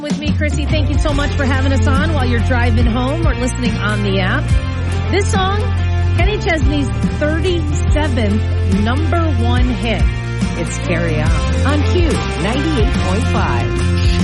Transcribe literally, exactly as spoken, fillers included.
With me, Chrissy. Thank you so much for having us on while you're driving home or listening on the app. This song, Kenny Chesney's thirty-seventh number one hit. It's Carry On on Q ninety-eight point five.